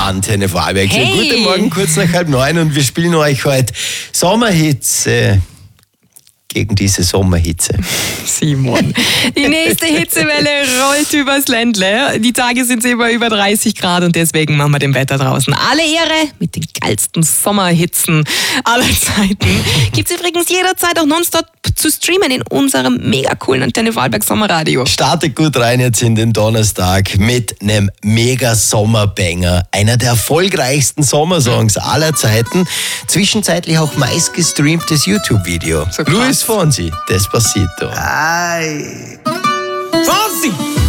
Antenne Vorarlberg. Hey. Guten Morgen, kurz nach 8:30 und wir spielen euch heute Sommerhits gegen diese Sommerhitze. Simon. Die nächste Hitzewelle rollt übers Ländle. Die Tage sind immer über 30 Grad und deswegen machen wir dem Wetter draußen alle Ehre mit den geilsten Sommerhitzen aller Zeiten. Gibt's übrigens jederzeit auch nonstop zu streamen in unserem mega coolen Antenne Vorarlberg Sommerradio. Startet gut rein jetzt in den Donnerstag mit einem mega Sommerbanger. Einer der erfolgreichsten Sommersongs aller Zeiten. Zwischenzeitlich auch meistgestreamtes YouTube-Video. So krass. Luis Fonsi, Despacito. Ay. Fonsi!